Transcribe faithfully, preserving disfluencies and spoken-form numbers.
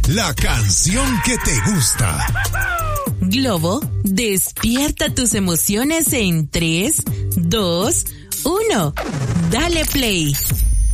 la canción que te gusta. Globo, despierta tus emociones en tres, dos, uno. Dale play.